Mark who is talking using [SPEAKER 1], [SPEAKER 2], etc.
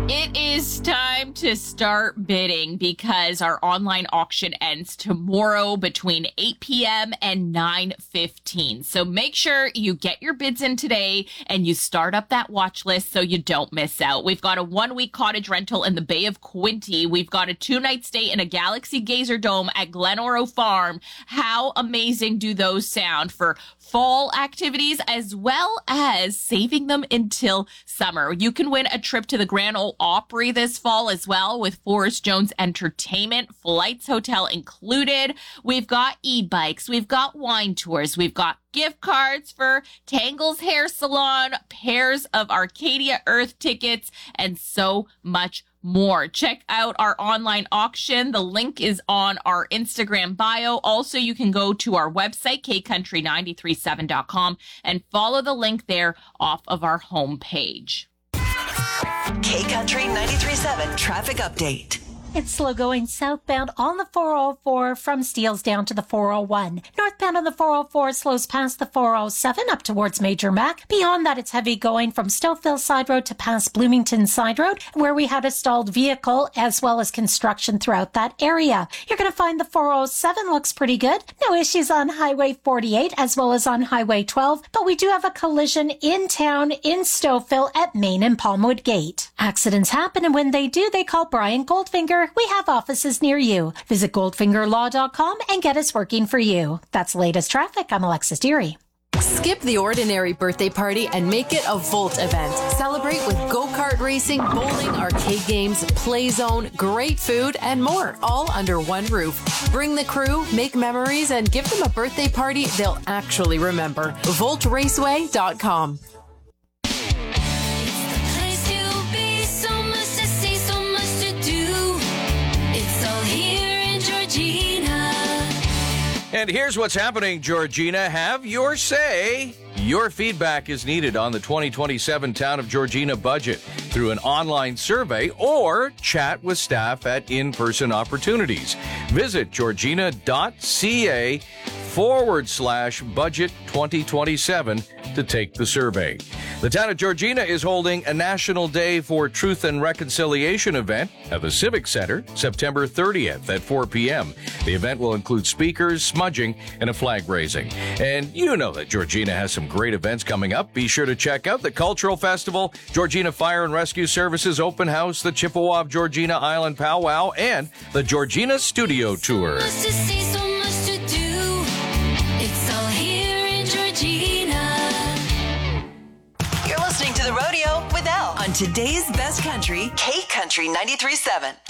[SPEAKER 1] It is time to start bidding because our online auction ends tomorrow between 8 p.m. and 9:15. So make sure you get your bids in today and you start up that watch list so you don't miss out. We've got a 1-week cottage rental in the Bay of Quinte. We've got a 2-night stay in a Galaxy Gazer Dome at Glenoro Farm. How amazing do those sound for fall activities as well as saving them until summer? You can win a trip to the Grand Ole Opry this fall as well with Forrest Jones Entertainment, flights, hotel included. We've got e-bikes, we've got wine tours, we've got gift cards for Tangle's Hair Salon, pairs of Arcadia Earth tickets, and so much more. Check out our online auction. The link is on our Instagram bio. Also, you can go to our website, kcountry937.com, and follow the link there off of our homepage.
[SPEAKER 2] K-Country 93.7 traffic update.
[SPEAKER 3] It's slow going southbound on the 404 from Steeles down to the 401. Northbound on the 404 slows past the 407 up towards Major Mac. Beyond that, it's heavy going from Stouffville Side Road to past Bloomington Side Road, where we had a stalled vehicle as well as construction throughout that area. You're going to find the 407 looks pretty good. No issues on Highway 48 as well as on Highway 12, but we do have a collision in town in Stouffville at Main and Palmwood Gate. Accidents happen, and when they do, they call Brian Goldfinger. We have offices near you. Visit goldfingerlaw.com and get us working for you. That's the latest traffic. I'm Alexis Deary.
[SPEAKER 4] Skip the ordinary birthday party and make it a Volt event. Celebrate with go-kart racing, bowling, arcade games, play zone, great food, and more, all under one roof. Bring the crew, make memories, and give them a birthday party they'll actually remember. VoltRaceway.com.
[SPEAKER 5] And here's what's happening, Georgina. Have your say. Your feedback is needed on the 2027 Town of Georgina budget through an online survey or chat with staff at in-person opportunities. Visit georgina.ca/budget 2027 to take the survey. The Town of Georgina is holding a National Day for Truth and Reconciliation event at the Civic Center, September 30th at 4 p.m. The event will include speakers, smudging, and a flag raising. And you know that Georgina has some great events coming up. Be sure to check out the Cultural Festival, Georgina Fire and Rescue Services Open House, the Chippewa of Georgina Island Powwow, and the Georgina Studio Tour.
[SPEAKER 2] You're listening to The Rodeo with Elle on today's best country, K-Country 93.7.